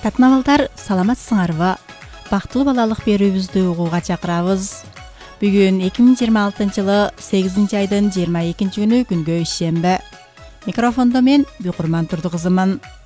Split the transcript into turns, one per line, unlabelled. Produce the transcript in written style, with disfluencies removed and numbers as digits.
Татнабалдар саламатсыңарбы? Бактылуу балалык берүүбүздү угууга чакырабыз. Бүгүн 2026 жылы 8 айдын 22 күнү күнгө ишембе. Микрофондо мен Бүйкурман Турду кызымын.